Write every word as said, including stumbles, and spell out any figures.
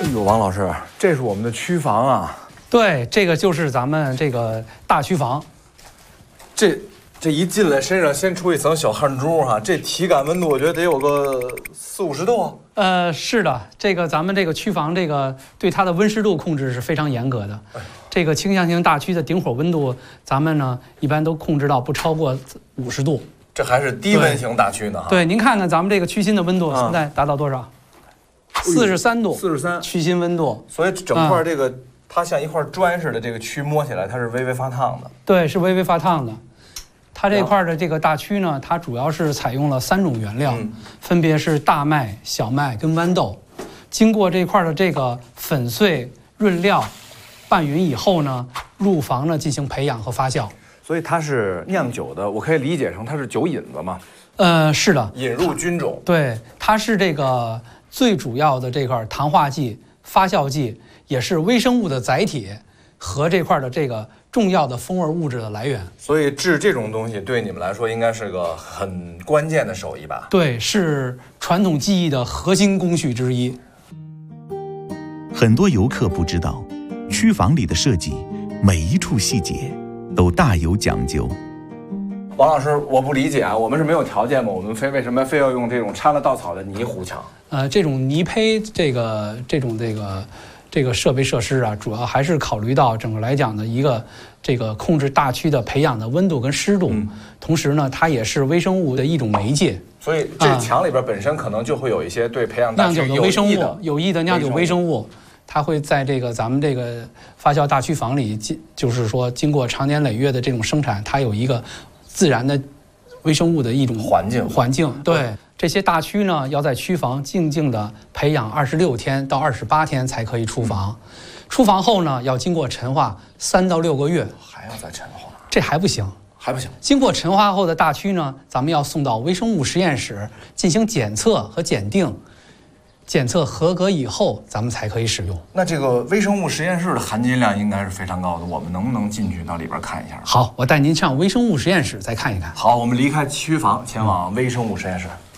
哎呦，王老师，这是我们的区房啊。 对，这个就是咱们这个大区房。 这这一进来，身上先出一层小汗珠哈、啊，这体感温度我觉得得有个四五十度啊。 呃，是的，这个咱们这个区房这个对它的温湿度控制是非常严格的。哎、这个倾向型大区的顶火温度，咱们呢一般都控制到不超过五十度。 这还是低温型大区呢哈。 对，您看看咱们这个区心的温度现在达到多少？四十三度。 四十三。 区心温度。 所以整块这个、嗯、它像一块砖似的，这个区摸起来它是微微发烫的。 对，是微微发烫的。它这块的这个大区呢，它主要是采用了三种原料，嗯、分别是大麦、小麦跟豌豆。经过这块的这个粉碎、润料、拌匀以后呢，入房呢进行培养和发酵。 所以它是酿酒的，我可以理解成它是酒引子吗？ 呃，是的， 引入菌种。 对，它是这个最主要的这块糖化剂、发酵剂，也是微生物的载体和这块的这个重要的风味物质的来源。 所以制这种东西对你们来说应该是个很关键的手艺吧？ 对，是传统技艺的核心工序之一。 很多游客不知道，区房里的设计每一处细节都大有讲究。 王老师，我不理解啊，我们是没有条件吗？我们非为什么非要用这种掺了稻草的泥糊墙？ 呃，这种泥胚，这个这种这个这个设备设施啊，主要还是考虑到整个来讲的一个这个控制大区的培养的温度跟湿度，嗯、同时呢，它也是微生物的一种媒介。 所以这墙里边本身可能就会有一些对培养大区酿酒的微生物有益的酿酒微生物。它会在这个咱们这个发酵大区房里，就是说经过长年累月的这种生产，它有一个自然的微生物的一种环境环境。对，这些大区呢，要在区房静静的培养二十六天到二十八天才可以出房。嗯、出房后呢，要经过陈化三到六个月， 还要再陈化， 这还不行， 还不行。 经过陈化后的大区呢，咱们要送到微生物实验室进行检测和检定。检测合格以后，咱们才可以使用。 那这个微生物实验室的含金量应该是非常高的，我们能不能进去到里边看一下？ 好，我带您上微生物实验室再看一看。 好，我们离开区房，前往微生物实验室。嗯